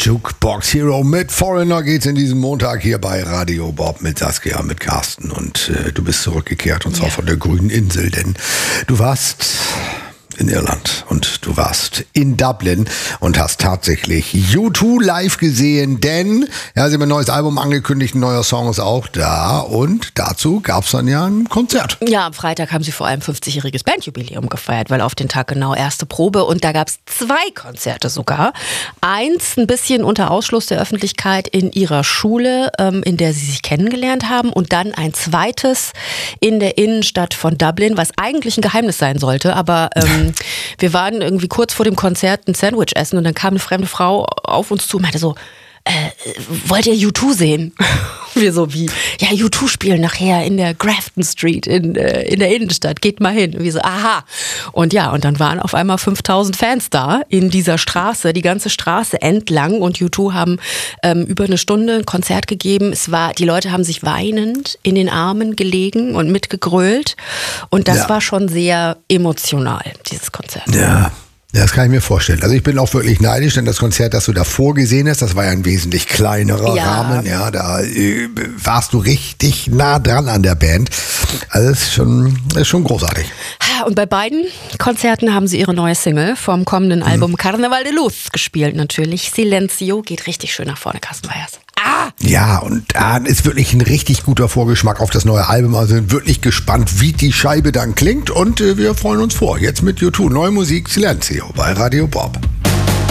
Jukebox Hero mit Foreigner geht's in diesem Montag hier bei Radio Bob mit Saskia, mit Carsten und du bist zurückgekehrt und zwar von der grünen Insel, denn du warst in Irland und du warst in Dublin und hast tatsächlich U2 live gesehen, denn ja, sie haben ein neues Album angekündigt, ein neuer Song ist auch da und dazu gab es dann ja ein Konzert. Ja, am Freitag haben sie vor allem 50-jähriges Bandjubiläum gefeiert, weil auf den Tag genau erste Probe und da gab es 2 Konzerte sogar. Eins ein bisschen unter Ausschluss der Öffentlichkeit in ihrer Schule, in der sie sich kennengelernt haben und dann ein zweites in der Innenstadt von Dublin, was eigentlich ein Geheimnis sein sollte, aber wir waren irgendwie kurz vor dem Konzert ein Sandwich essen und dann kam eine fremde Frau auf uns zu und meinte so, wollt ihr U2 sehen? Wir so wie, ja, U2 spielen nachher in der Grafton Street in der Innenstadt, geht mal hin. Und wir so, aha. Und ja, und dann waren auf einmal 5000 Fans da in dieser Straße, die ganze Straße entlang und U2 haben über eine Stunde ein Konzert gegeben. Die Leute haben sich weinend in den Armen gelegen und mitgegrölt und das war schon sehr emotional, dieses Konzert. Ja. Das kann ich mir vorstellen. Also ich bin auch wirklich neidisch, denn das Konzert, das du davor gesehen hast, das war ja ein wesentlich kleinerer Rahmen. Ja, da warst du richtig nah dran an der Band. Also das ist schon großartig. Und bei beiden Konzerten haben sie ihre neue Single vom kommenden Album Carnaval de Luz gespielt natürlich. Silencio geht richtig schön nach vorne, Carsten Meyers. Ja, und da ist wirklich ein richtig guter Vorgeschmack auf das neue Album. Also sind wirklich gespannt, wie die Scheibe dann klingt. Und wir freuen uns vor. Jetzt mit U2, neue Musik, Silencio bei Radio Bob.